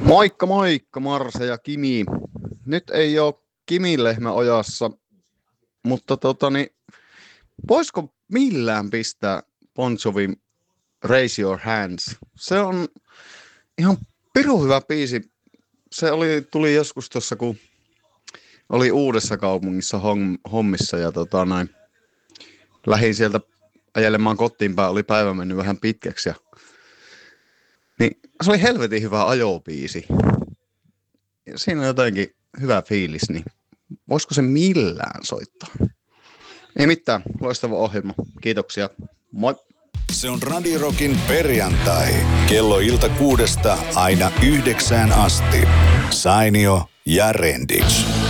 Moikka moikka Marse ja Kimi. Nyt ei ole Kimin lehmä ojassa, mutta voisiko millään pistää Bon Jovin Raise Your Hands? Se on ihan pirun hyvä biisi. Tuli joskus tuossa, kun oli Uudessa Kaupungissa hommissa ja lähdin sieltä ajelemaan kotiin päin, oli päivä mennyt vähän pitkäksi. Niin se oli helvetin hyvä ajobiisi. Ja siinä on jotenkin hyvä fiilis, niin voisiko se millään soittaa? Ei mitään, loistava ohjelma. Kiitoksia. Moi! Se on Radio Rockin perjantai. Kello 6 aina 9 asti. Sainio ja Rendix.